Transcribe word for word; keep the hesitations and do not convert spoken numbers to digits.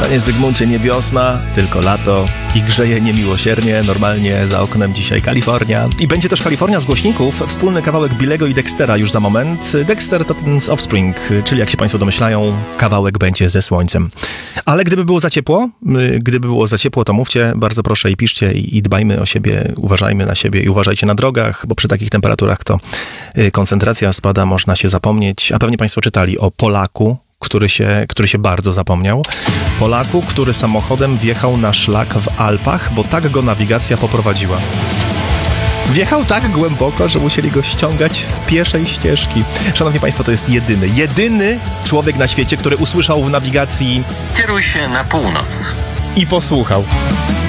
Panie Zygmuncie, nie wiosna, tylko lato i grzeje niemiłosiernie. Normalnie za oknem dzisiaj Kalifornia. I będzie też Kalifornia z głośników. Wspólny kawałek Billego i Dextera już za moment. Dexter to ten z Offspring, czyli jak się Państwo domyślają, kawałek będzie ze słońcem. Ale gdyby było za ciepło, gdyby było za ciepło, to mówcie, bardzo proszę i piszcie i, i dbajmy o siebie, uważajmy na siebie i uważajcie na drogach, bo przy takich temperaturach to koncentracja spada, można się zapomnieć. A pewnie Państwo czytali o Polaku, który się, który się bardzo zapomniał. Polaku, który samochodem wjechał na szlak w Alpach, bo tak go nawigacja poprowadziła. Wjechał tak głęboko, że musieli go ściągać z pieszej ścieżki. Szanowni Państwo, to jest jedyny, jedyny człowiek na świecie, który usłyszał w nawigacji: kieruj się na północ. I posłuchał.